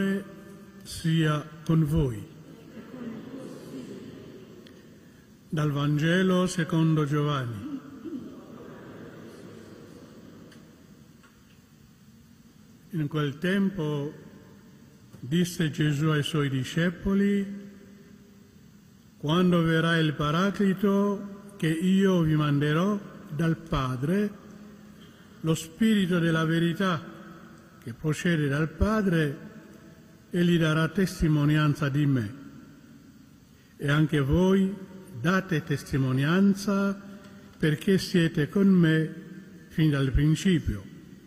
sia con voi. Dal Vangelo secondo Giovanni. In quel tempo disse Gesù ai suoi discepoli: quando verrà il Paraclito che io vi manderò dal Padre, lo Spirito della verità che procede dal Padre, egli darà testimonianza di me. E anche voi date testimonianza perché siete con me fin dal principio.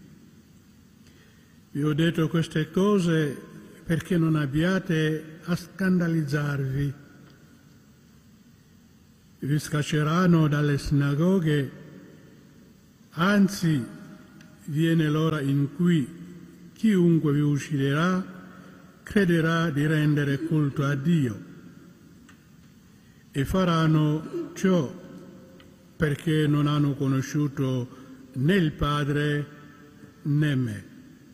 Vi ho detto queste cose perché non abbiate a scandalizzarvi. Vi scacceranno dalle sinagoghe, anzi viene l'ora in cui chiunque vi ucciderà crederà di rendere culto a Dio. E faranno ciò perché non hanno conosciuto né il Padre né me.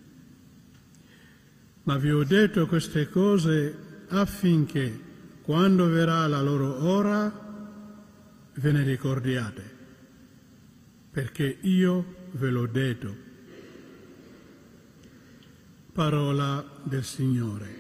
Ma vi ho detto queste cose affinché, quando verrà la loro ora, ve ne ricordiate, perché io ve l'ho detto. Parola del Signore.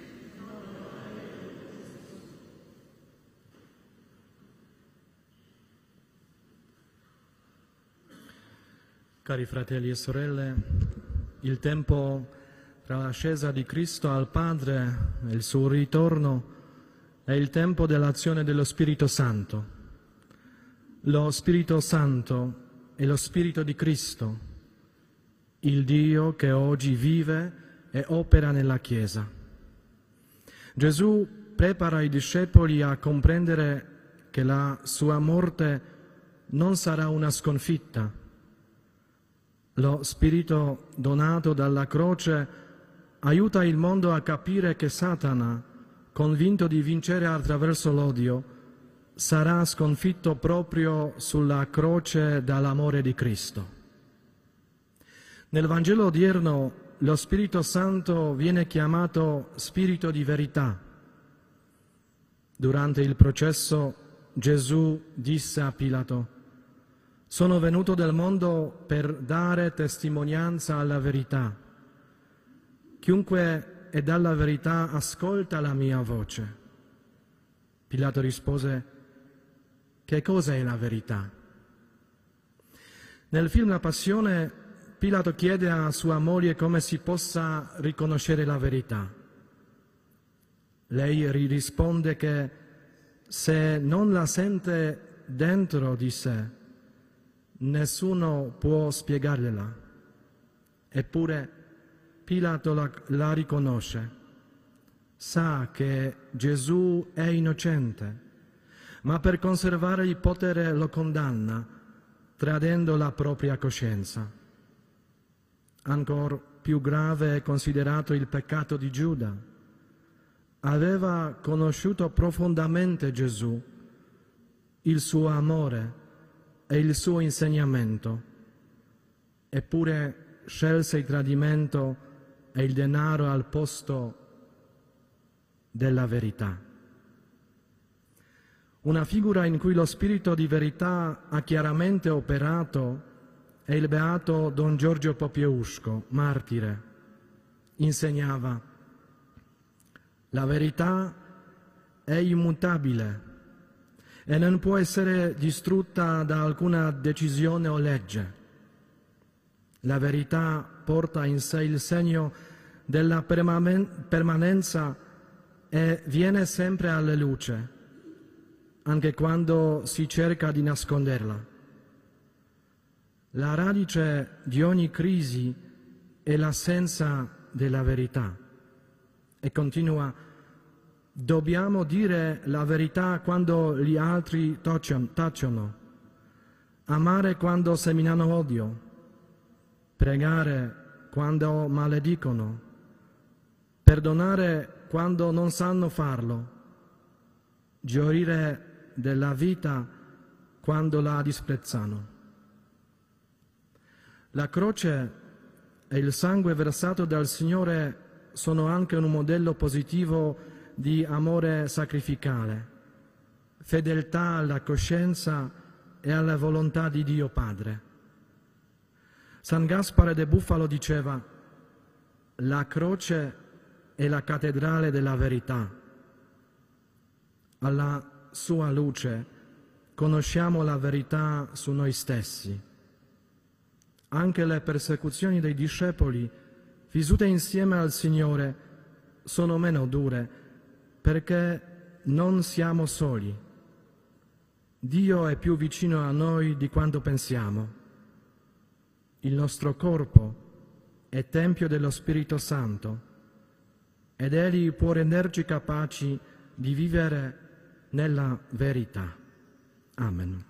Cari fratelli e sorelle, il tempo tra l'ascesa di Cristo al Padre e il suo ritorno è il tempo dell'azione dello Spirito Santo. Lo Spirito Santo è lo Spirito di Cristo, il Dio che oggi vive e opera nella Chiesa. Gesù prepara i discepoli a comprendere che la sua morte non sarà una sconfitta. Lo Spirito donato dalla croce aiuta il mondo a capire che Satana, convinto di vincere attraverso l'odio, sarà sconfitto proprio sulla croce dall'amore di Cristo. Nel Vangelo odierno lo Spirito Santo viene chiamato Spirito di verità. Durante il processo Gesù disse a Pilato: «Sono venuto del mondo per dare testimonianza alla verità. Chiunque è dalla verità ascolta la mia voce». Pilato rispose: «Che cosa è la verità?» Nel film La Passione, Pilato chiede a sua moglie come si possa riconoscere la verità. Lei risponde che se non la sente dentro di sé, nessuno può spiegargliela. Eppure Pilato la riconosce. Sa che Gesù è innocente, ma per conservare il potere lo condanna, tradendo la propria coscienza. Ancora più grave è considerato il peccato di Giuda. Aveva conosciuto profondamente Gesù, il suo amore e il suo insegnamento, eppure scelse il tradimento e il denaro al posto della verità. Una figura in cui lo spirito di verità ha chiaramente operato è il beato Don Giorgio Popieusco, martire. Insegnava: la verità è immutabile e non può essere distrutta da alcuna decisione o legge. La verità porta in sé il segno della permanenza e viene sempre alla luce, anche quando si cerca di nasconderla. La radice di ogni crisi è l'assenza della verità. E continua: dobbiamo dire la verità quando gli altri tacciono, amare quando seminano odio, pregare quando maledicono, perdonare quando non sanno farlo, gioire della vita quando la disprezzano. La croce e il sangue versato dal Signore sono anche un modello positivo di amore sacrificale, fedeltà alla coscienza e alla volontà di Dio Padre. San Gaspare de Bufalo diceva: la croce è la cattedrale della verità. Alla sua luce conosciamo la verità su noi stessi. Anche le persecuzioni dei discepoli, vissute insieme al Signore, sono meno dure perché non siamo soli. Dio è più vicino a noi di quanto pensiamo. Il nostro corpo è tempio dello Spirito Santo ed Egli può renderci capaci di vivere nella verità. Amen.